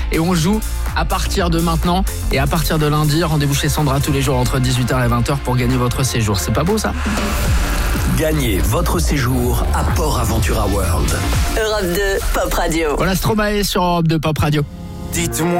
Et on joue à partir de maintenant et à partir de lundi. Rendez-vous chez Sandra tous les jours entre 18h et 20h pour gagner votre séjour. C'est pas beau ça ? Gagnez votre séjour à Port Aventura World. Europe 2 Pop Radio. Voilà Stromae sur Europe 2 Pop Radio. Dites-moi.